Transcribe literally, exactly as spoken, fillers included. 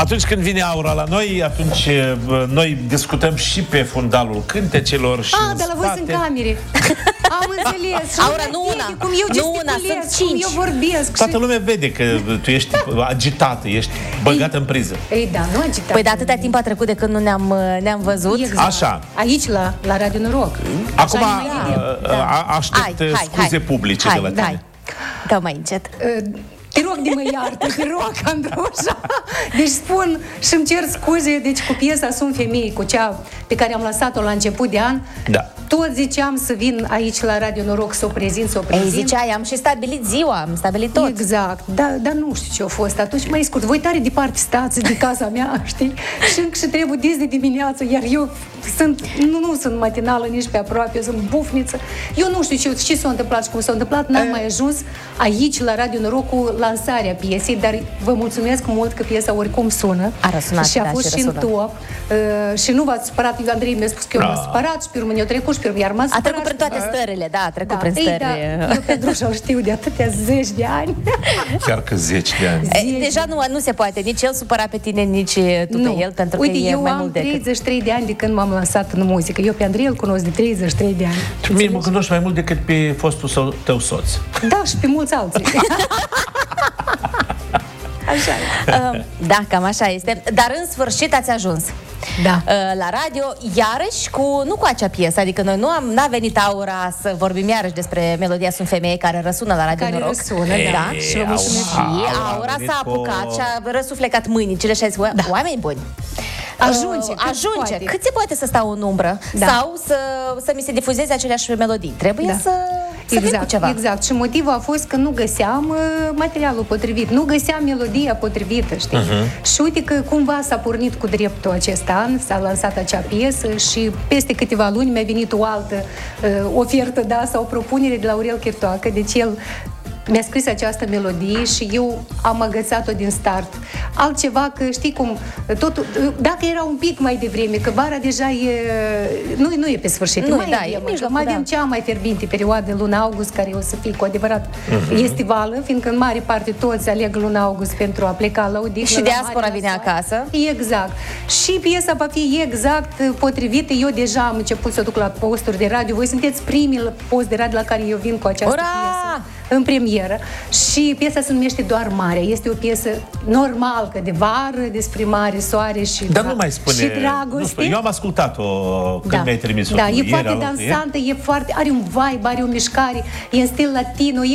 Atunci când vine Aura la noi, atunci noi discutăm și pe fundalul cântecelor și Ah, în dar la voi spate. sunt camere. Am înțeles. Aura, nu una. Cum eu Nu una, gesticulez, sunt cum cinci. eu vorbesc. Toată lumea vede că tu ești agitată, ești băgată în priză. Ei, da, nu agitat. Păi de atâta timp a trecut de când nu ne-am, ne-am văzut. Exact. Așa. Aici, la, la Radio Noroc. Acum Așa e mai bine. a- a- aștept Hai, hai, scuze hai. publice Hai, de la tine. hai. Dă mai încet. Te rog de mă iartă, te rog, Andrușa. Deci spun și îmi cer scuze, deci cu piesa Sunt femei, cu cea pe care am lăsat-o la început de an, Da. tot ziceam să vin aici la Radio Noroc să o prezint, să o Ei, prezint. ziceai, am și stabilit ziua, am stabilit tot. Exact, dar da, nu știu ce a fost atunci, mai scurt, voi tare departe stați de casa mea, știi? Și încă și trebuie des de dimineață, iar eu sunt, nu, nu sunt matinală nici pe aproape, eu sunt bufniță. Eu nu știu ce, ce s-a întâmplat și cum s-a întâmplat, n-am mai ajuns aici la Radio Noroc cu lansarea piesei, dar vă mulțumesc mult că piesa oricum sună. A răsunat, și a da, fost și și în răsună. top. Uh, și nu v-ați supărat, Andrei mi-a spus că eu m-am Da. supărat și pe urmă ne-a trecut și pe urmă iar m-a A supărat. trecut prin toate stările, da, a trecut prin Ei, stări. da, eu pe Drușa o știu de atâtea zeci de ani. Chiar că zeci de ani. E, deja nu, nu se poate, nici el supăra pe tine, nici tu Nu. pe el, pentru Uite, că e eu mai am mult decât... treizeci și trei de ani de când m-am lansat în muzică. Eu pe Andrei îl cunosc de treizeci și trei de ani. Tu mie mă cunoști mai mult decât pe fostul său- tău soț. Da, și pe mulți alții. Așa e. Uh, Da, cam așa este. Dar în sfârșit ați ajuns. Da. Uh, La radio, iarăși cu, nu cu acea piesă, adică noi nu am, n-a venit Aura să vorbim iarăși despre melodia Sunt femei care răsună la Radio Care Noroc. răsună, da. da. Și vă mulțumesc. Și Aura a Aura venit s-a cu- apucat și a răsuflecat mâinicile și a zis, "Oa- oameni buni. Ajunge, Uh, cât ajunge. poate. Cât se poate să stau în umbră Da. sau să, să mi se difuzeze aceleași melodii. Trebuie Da. să, să vin cu ceva. Exact. Și motivul a fost că nu găseam uh, materialul potrivit, nu găseam melodia potrivită, știi? Uh-huh. Și uite că cumva s-a pornit cu dreptul acest an, s-a lansat acea piesă și peste câteva luni mi-a venit o altă uh, ofertă, da, sau o propunere de la Aurel Chirtoacă, deci el mi-a scris această melodie și eu am agățat-o din start. Altceva că, știi cum, totul, dacă era un pic mai devreme, că vara deja e, nu, nu e pe sfârșit, Nu, mai da, avem, e încă, mijlocul, mai avem da. cea mai fierbinte perioadă, luna august, care o să fie cu adevărat uh-huh. estivală, fiindcă în mare parte toți aleg luna august pentru a pleca la odihnă. Și la diaspora mare, la vine soare. acasă. Exact. Și piesa va fi exact potrivită. Eu deja am început să duc la posturi de radio. Voi sunteți primii post de radio la care eu vin cu această Ura! piesă în premieră. Și piesa se numește Doar Marea. Este o piesă normal, că de vară, despre mare, soare și Dar dra- nu mai spune... și dragoste. Nu spune, eu am ascultat-o când mi-ai trimis-o. Da, tu e ieri, foarte alaltă ieri. dansantă, e foarte, are un vibe, are o mișcare, e în stil latino, e